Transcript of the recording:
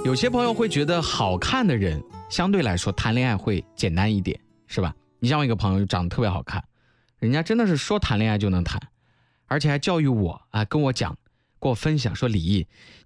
有些朋友会觉得好看的人相对来说谈恋爱会简单一点，是吧？你像我一个朋友长得特别好看，人家真的是说谈恋爱就能谈，而且还教育我啊，跟我分享说，李毅，